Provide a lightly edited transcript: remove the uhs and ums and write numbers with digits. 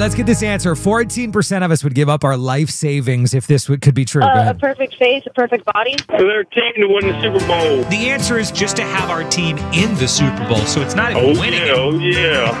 let's get this answer. 14% of us would give up our life savings if this could be true. Go A ahead. perfect face, a perfect body. For their team to win the Super Bowl. The answer is just to have our team in the Super Bowl, so it's not even Oh, winning yeah, it. oh, yeah.